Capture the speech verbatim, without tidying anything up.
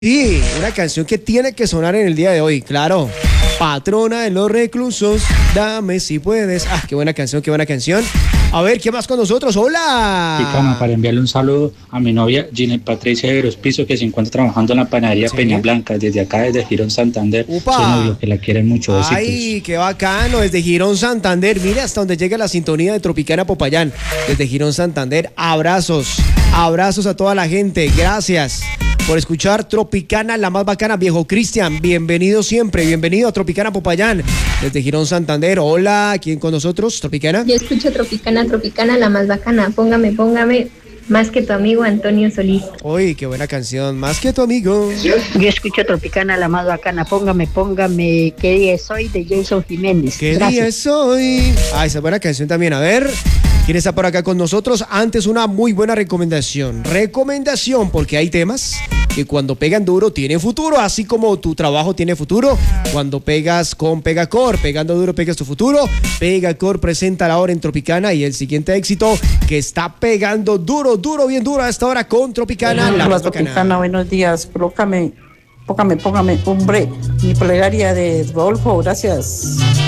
Sí, una canción que tiene que sonar en el día de hoy, claro. Patrona de los reclusos, dame si puedes. Ah, qué buena canción, qué buena canción. A ver, ¿qué más con nosotros? ¡Hola! Picama, para enviarle un saludo a mi novia Ginette Patricia de Piso, que se encuentra trabajando en la panadería ¿Sí? Peña Blanca, desde acá, desde Girón Santander. ¡Upa! Su novio, que la quieren mucho. Besitos. ¡Ay, qué bacano! Desde Girón Santander, mire hasta donde llega la sintonía de Tropicana Popayán. Desde Girón Santander, abrazos, abrazos a toda la gente. Gracias por escuchar Tropicana, la más bacana. Viejo Cristian, bienvenido siempre, bienvenido a Tropicana Popayán, desde Girón Santander. Hola, ¿quién con nosotros? Tropicana. Yo escucho Tropicana, Tropicana, la más bacana. Póngame, póngame, más que tu amigo Antonio Solís. Uy, qué buena canción, más que tu amigo. Yo escucho Tropicana, la más bacana. Póngame, póngame, ¿qué día es hoy? De Jason Jiménez. ¿Qué Gracias. día es hoy? Ah, esa buena canción también. A ver, ¿quién está por acá con nosotros? Antes, una muy buena recomendación. Recomendación, porque hay temas que cuando pegan duro tienen futuro, así como tu trabajo tiene futuro. Cuando pegas con Pegacor, pegando duro pegas tu futuro. Pegacor presenta la hora en Tropicana y el siguiente éxito que está pegando duro, duro, bien duro a esta hora con Tropicana. Hola, la más Tropicana, bacana. buenos días. Póngame, póngame, póngame, hombre, mi plegaria de Rodolfo, gracias.